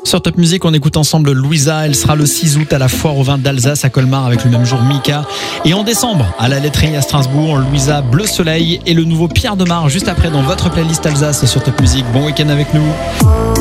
Sur Top Music, on écoute ensemble Louisa. Elle sera le 6 août à la Foire au vin d'Alsace à Colmar avec le même jour Mika. Et en décembre, à la Laiterie à Strasbourg, Louisa Bleu Soleil et le nouveau Pierre Demar juste après dans votre playlist Alsace sur Top Music. Bon week-end avec nous.